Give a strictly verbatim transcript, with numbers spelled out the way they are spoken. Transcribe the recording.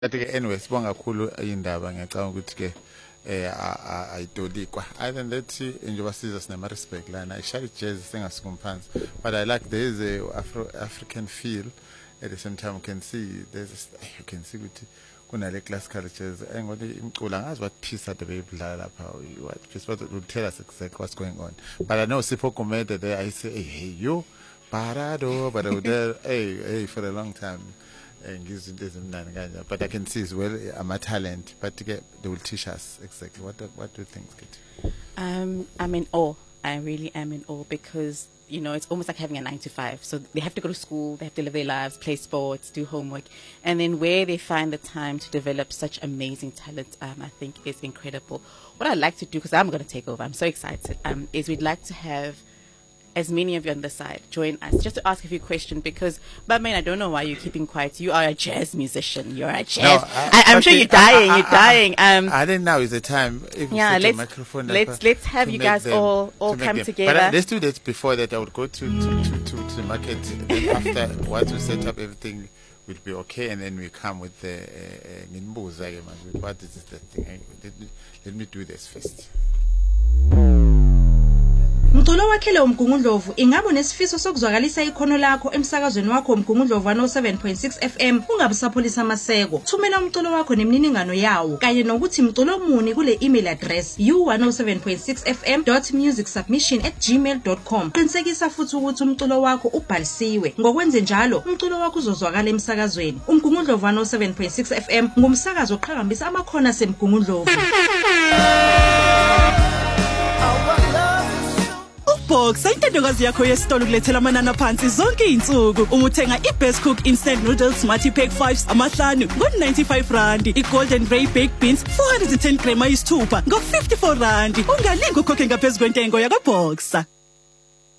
Kanti-ke anyway sibonga kakhulu indaba ngiyacabanga ukuthi ke eh ayitolikwa other than that njengoba siza sinema respect lana ishaya jazz sengasikumphansi but I like there is a Afro African feel at the same time you can see there's a, you can see ukuthi kunale classical jazz engoti imculo angazi what piece at the bayidlala lapha what just what will tell us exactly what's going on but I know Sipho Gumede there I say hey, hey you parado but I would there hey hey for a long time but I can see as well I'm a talent but to get, they will teach us exactly what what do you think, Kitty? um I'm in awe. I really am in awe because you know it's almost like having a nine to five, so they have to go to school, they have to live their lives, play sports, do homework, and then where they find the time to develop such amazing talent, um I think is incredible. What I'd like to do, because I'm going to take over, I'm so excited, um is we'd like to have as many of you on the side join us just to ask a few questions, because but man I don't know why you're keeping quiet. You are a jazz musician, you're a jazz no, I, I, I'm sure you're dying I, I, you're dying um I didn't know is the time if yeah let's microphone let's let's have you guys them, all all to come them. together but uh, let's do that before that I would go to to, to, to, to the market then after once we set up everything will be okay and then we come with the uh, uh, what is the thing let me, let me do this first. Mculo wakhe lo Mgungundlovu ingabe unesifiso sokuzwakalisa ikhono lakho emsakazweni wakho Mgungundlovu one oh seven point six F M ungabusapholisa amaseko. Thumela umculo wakho nemininingano yawo kanye nokuthi mculo muni kule email address u one oh seven point six f m dot music submission at gmail dot com. Qinisekisa futhi ukuthi umculo wakho ubhalisiwe. Ngokwenze njalo umculo wakho uzozwakala emsakazweni. Umgungundlovu one oh seven point six F M ngumsakazo oqhakambisa amakhono semgungundlovu. Box ayintandokazi yakho yesitolo kulethela amanana phansi zonke izinsuku uma uthenga iBest Cook instant noodles Smarty Pack five amahlanu ngo ninety-five rand, iGolden Ray baked beans four hundred ten grams ayisithupha ngo fifty-four rand. Ungalinga ukhokhe ngaphezulu kwentengo yakwa Boxer.